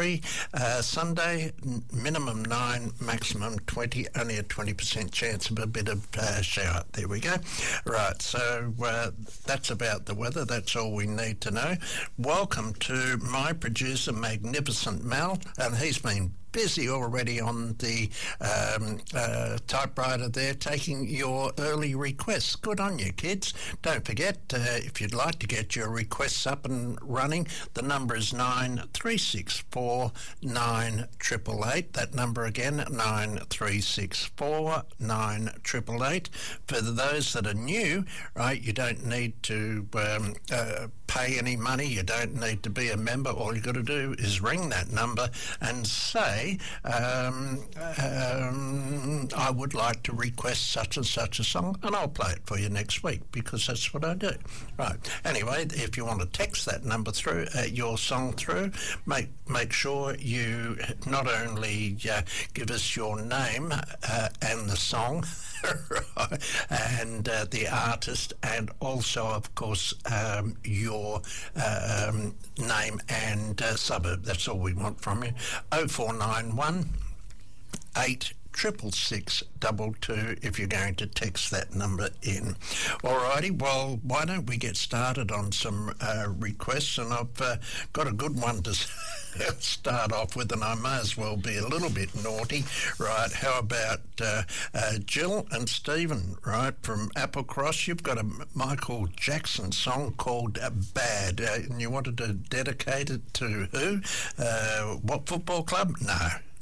3. Sunday, minimum 9, maximum 20, only a 20% chance of a bit of shower. There we go. Right, so that's about the weather. That's all we need to know. Welcome to my producer, Magnificent Mal, and he's been busy already on the typewriter there, taking your early requests. Good on you, kids. Don't forget, if you'd like to get your requests up and running, the number is 9364 9888. That number again, 9364 9888. For those that are new, right, you don't need to pay any money. You don't need to be a member. All you got to do is ring that number and say, I would like to request such and such a song, and I'll play it for you next week, because that's what I do. Right. Anyway, if you want to text that number through, your song through, make sure you not only give us your name and the song, and the artist, and also, of course, your name and suburb. That's all we want from you. 0491 86662 if you're going to text that number in. Alrighty, well, why don't we get started on some requests, and I've got a good one to start off with, and I may as well be a little bit naughty. Right, how about Jill and Stephen, right, from Applecross? You've got a Michael Jackson song called Bad, and you wanted to dedicate it to who? What football club? No.